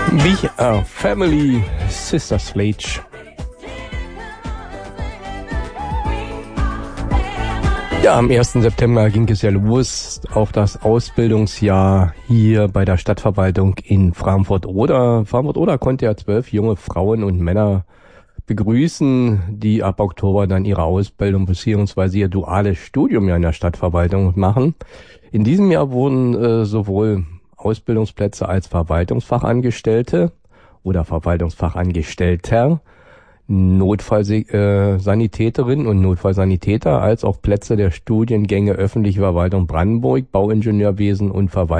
We are family, Sister Sledge. Ja, am 1. September ging es ja los, auch das Ausbildungsjahr hier bei der Stadtverwaltung in Frankfurt-Oder. Frankfurt-Oder konnte ja 12 junge Frauen und Männer begrüßen, die ab Oktober dann ihre Ausbildung bzw. ihr duales Studium ja in der Stadtverwaltung machen. In diesem Jahr wurden sowohl Ausbildungsplätze als Verwaltungsfachangestellte oder Verwaltungsfachangestellter, Notfallsanitäterinnen und Notfallsanitäter als auch Plätze der Studiengänge öffentliche Verwaltung Brandenburg, Bauingenieurwesen und Verwaltung